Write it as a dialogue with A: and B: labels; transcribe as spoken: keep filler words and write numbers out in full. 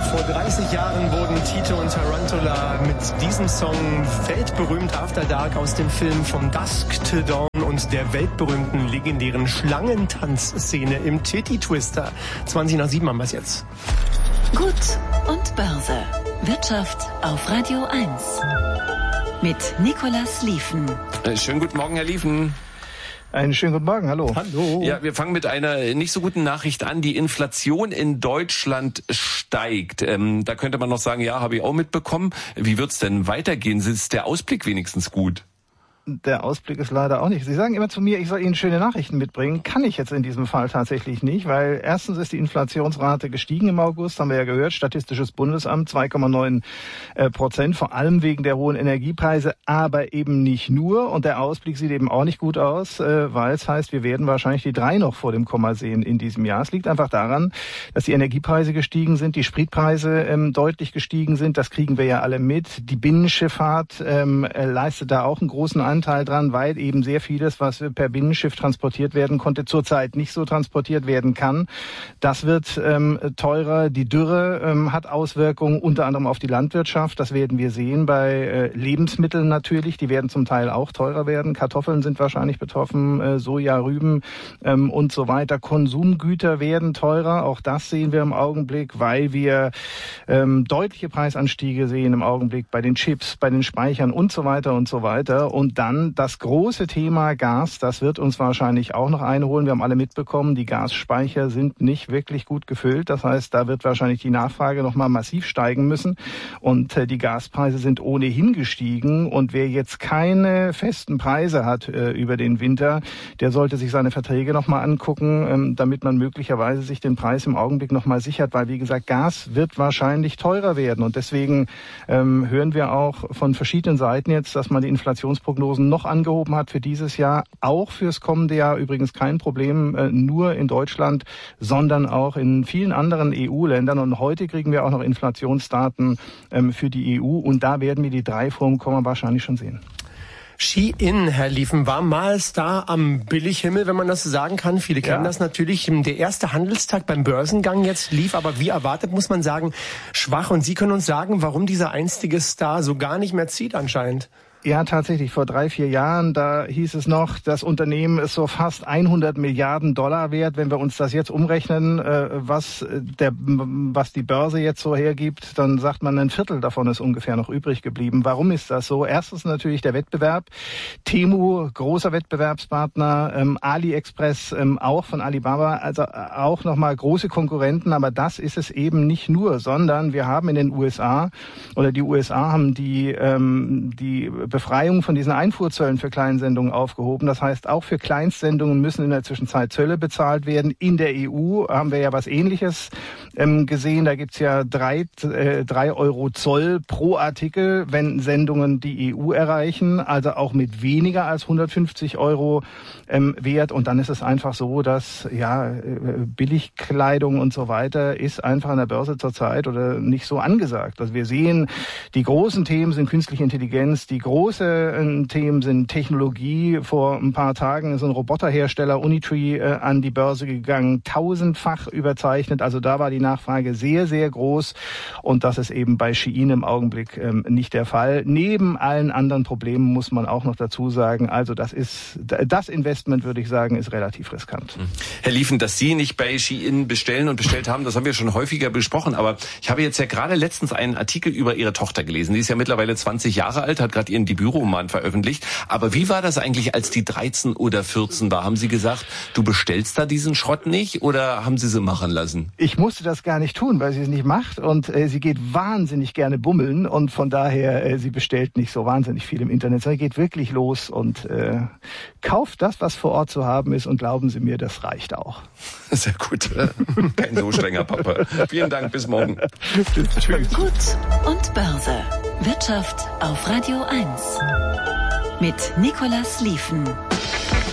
A: Vor dreißig Jahren wurden Tito und Tarantula mit diesem Song weltberühmt. After Dark aus dem Film From Dusk Till Dawn und der weltberühmten legendären Schlangentanzszene im Titty Twister. zwanzig nach sieben haben wir es jetzt.
B: Gut und Börse. Wirtschaft auf Radio eins. Mit Nicolas Lieven.
C: Schönen guten Morgen, Herr Lieven.
D: Einen schönen guten Morgen, hallo.
A: Hallo.
C: Ja, wir fangen mit einer nicht so guten Nachricht an. Die Inflation in Deutschland steigt. Ähm, da könnte man noch sagen, ja, habe ich auch mitbekommen. Wie wird's denn weitergehen? Ist der Ausblick wenigstens gut?
D: Der Ausblick ist leider auch nicht. Sie sagen immer zu mir, ich soll Ihnen schöne Nachrichten mitbringen. Kann ich jetzt in diesem Fall tatsächlich nicht, weil erstens ist die Inflationsrate gestiegen im August, haben wir ja gehört, Statistisches Bundesamt zwei Komma neun Prozent, vor allem wegen der hohen Energiepreise, aber eben nicht nur. Und der Ausblick sieht eben auch nicht gut aus, weil es heißt, wir werden wahrscheinlich die drei noch vor dem Komma sehen in diesem Jahr. Es liegt einfach daran, dass die Energiepreise gestiegen sind, die Spritpreise ähm, deutlich gestiegen sind. Das kriegen wir ja alle mit. Die Binnenschifffahrt ähm, leistet da auch einen großen Anteil dran, weil eben sehr vieles, was per Binnenschiff transportiert werden konnte, zurzeit nicht so transportiert werden kann. Das wird ähm, teurer. Die Dürre ähm, hat Auswirkungen, unter anderem auf die Landwirtschaft. Das werden wir sehen bei äh, Lebensmitteln natürlich. Die werden zum Teil auch teurer werden. Kartoffeln sind wahrscheinlich betroffen, äh, Soja, Rüben ähm, und so weiter. Konsumgüter werden teurer. Auch das sehen wir im Augenblick, weil wir ähm, deutliche Preisanstiege sehen im Augenblick bei den Chips, bei den Speichern und so weiter und so weiter. Und dann das große Thema Gas, das wird uns wahrscheinlich auch noch einholen. Wir haben alle mitbekommen, die Gasspeicher sind nicht wirklich gut gefüllt. Das heißt, da wird wahrscheinlich die Nachfrage noch mal massiv steigen müssen. Und äh, die Gaspreise sind ohnehin gestiegen. Und wer jetzt keine festen Preise hat äh, über den Winter, der sollte sich seine Verträge noch mal angucken, ähm, damit man möglicherweise sich den Preis im Augenblick noch mal sichert. Weil, wie gesagt, Gas wird wahrscheinlich teurer werden. Und deswegen ähm, hören wir auch von verschiedenen Seiten jetzt, dass man die Inflationsprognosen noch angehoben hat für dieses Jahr, auch fürs kommende Jahr. Übrigens kein Problem, äh, nur in Deutschland, sondern auch in vielen anderen E U-Ländern. Und heute kriegen wir auch noch Inflationsdaten ähm, für die E U. Und da werden wir die drei vor dem Komma wahrscheinlich schon sehen.
A: Shein, Herr Lieven, war mal Star am Billighimmel, wenn man das so sagen kann. Viele kennen ja das natürlich. Der erste Handelstag beim Börsengang jetzt lief, aber wie erwartet, muss man sagen, schwach. Und Sie können uns sagen, warum dieser einstige Star so gar nicht mehr zieht anscheinend.
D: Ja, tatsächlich. Vor drei, vier Jahren, da hieß es noch, das Unternehmen ist so fast hundert Milliarden Dollar wert. Wenn wir uns das jetzt umrechnen, äh, was der, was die Börse jetzt so hergibt, dann sagt man, ein Viertel davon ist ungefähr noch übrig geblieben. Warum ist das so? Erstens natürlich der Wettbewerb. Temu, großer Wettbewerbspartner, ähm, AliExpress, ähm, auch von Alibaba, also auch nochmal große Konkurrenten. Aber das ist es eben nicht nur, sondern wir haben in den U S A, oder die U S A haben die, ähm, die Befreiung von diesen Einfuhrzöllen für Kleinsendungen aufgehoben. Das heißt, auch für Kleinstsendungen müssen in der Zwischenzeit Zölle bezahlt werden. In der E U haben wir ja was Ähnliches ähm, gesehen. Da gibt's ja drei, äh, drei Euro Zoll pro Artikel, wenn Sendungen die E U erreichen. Also auch mit weniger als hundertfünfzig Euro ähm, wert. Und dann ist es einfach so, dass ja äh, Billigkleidung und so weiter ist einfach an der Börse zurzeit oder nicht so angesagt. Also wir sehen, die großen Themen sind künstliche Intelligenz, die großen Große Themen sind Technologie. Vor ein paar Tagen ist ein Roboterhersteller Unitree äh, an die Börse gegangen, tausendfach überzeichnet. Also da war die Nachfrage sehr, sehr groß. Und das ist eben bei Shein im Augenblick ähm, nicht der Fall. Neben allen anderen Problemen muss man auch noch dazu sagen, also das ist, das Investment, würde ich sagen, ist relativ riskant.
C: Herr Lieven, dass Sie nicht bei Shein bestellen und bestellt haben, das haben wir schon häufiger besprochen. Aber ich habe jetzt ja gerade letztens einen Artikel über Ihre Tochter gelesen. Die ist ja mittlerweile zwanzig Jahre alt, hat gerade ihren Debütroman veröffentlicht. Aber wie war das eigentlich, als die dreizehn oder vierzehn war? Haben Sie gesagt, du bestellst da diesen Schrott nicht oder haben Sie sie machen lassen?
D: Ich musste das gar nicht tun, weil sie es nicht macht und äh, sie geht wahnsinnig gerne bummeln und von daher, äh, sie bestellt nicht so wahnsinnig viel im Internet. Sie geht wirklich los und äh, kauft das, was vor Ort zu haben ist und glauben Sie mir, das reicht auch.
C: Sehr gut. Kein so strenger Papa. Vielen Dank, bis morgen.
B: Tschüss. Gut und Börse. Wirtschaft auf Radio eins. Mit Nicolas Lieven.